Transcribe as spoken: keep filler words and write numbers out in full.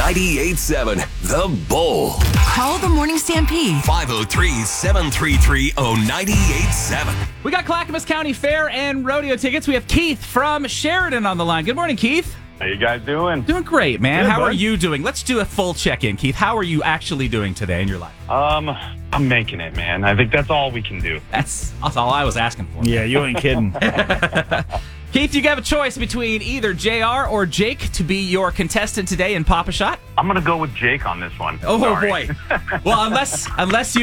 ninety-eight point seven The Bull. Call the Morning Stampede. five oh three, seven three three, oh nine eight seven. We got Clackamas County Fair and rodeo tickets. We have Keith from Sheridan on the line. Good morning, Keith. How you guys doing? Doing great, man. Good, How are bud. you doing? Let's do a full check-in, Keith. How are you actually doing today in your life? Um, I'm making it, man. I think that's all we can do. That's, that's all I was asking for. Yeah, you ain't kidding. Keith, you have a choice between either J R or Jake to be your contestant today in Pop a Shot. I'm gonna go with Jake on this one. Oh, Sorry. boy. Well, unless unless you